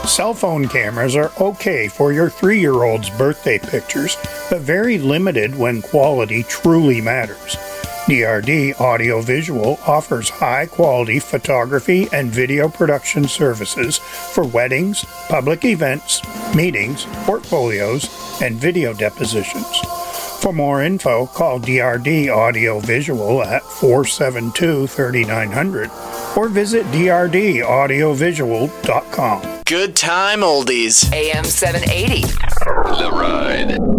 Cell phone cameras are okay for your 3-year-old's birthday pictures, but very limited when quality truly matters. DRD Audiovisual offers high-quality photography and video production services for weddings, public events, meetings, portfolios, and video depositions. For more info, call DRD Audiovisual at 472-3900 or visit drdaudiovisual.com. Good time oldies. AM 780. The Ride.